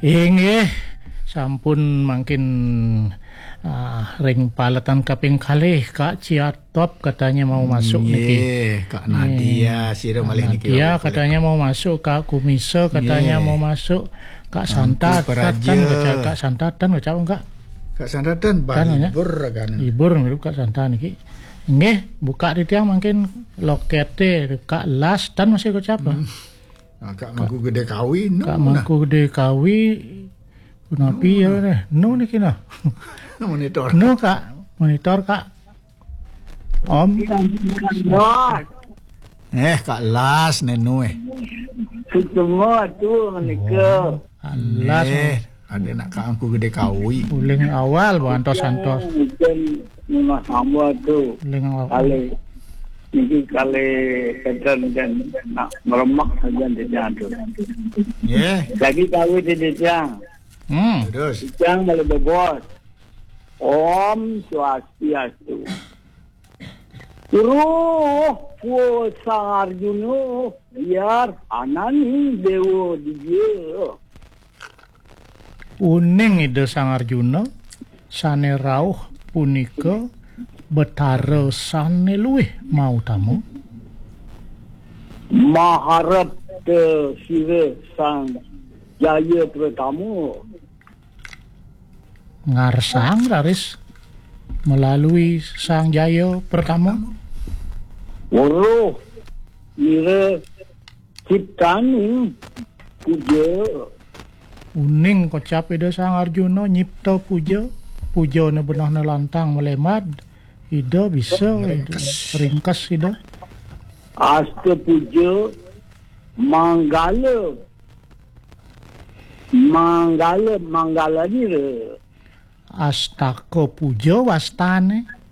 Inggih, sampun mangkin ring palatan kaping kalih Kak Ciatop katanya mau masuk niki. Kak Nadia sira malih niki. Nadia katanya mau masuk, Kak Kumiso katanya mau masuk, Kak Santatan Kak Santatan baca enggak? Kak Santatan libur kan. Libur niku Kak Santan niki. Nggih, buka di tiang mungkin lokete Kak Las dan masih kocap. Kak Mangku Gede Kawi no. Kak Mangku Gede Kawi Napi ya no niki nah. Monitor. No Kak, monitor Kak. Om. Kak Las nenu Semua tu menika. Las. Ada nak Kak Mangku Gede Kawi. Uling awal bantos santos. Memang sama tu. Uling awal. Kali dan nak meremak saja dia tu. Lagi Kawi dia. Terus. Yang boleh bebas. Om Swastiastu. Suruh Sang Arjuna biar anani dewa dia. Uning ide Sang Arjuna sane rauh punika betara sane luwih mau tamu. Maharap ke sira Sang Jaya Pertama. Ngarsang raris melalui Sang Jaya Pertama. Waruh ira ciptani puja. Uning kocap ida Sang Arjuna nyipta puja. Pujana benahna lantang melemad. Ida bisa ringkas ida. Asta puja manggala dira. Astaka puja wastane.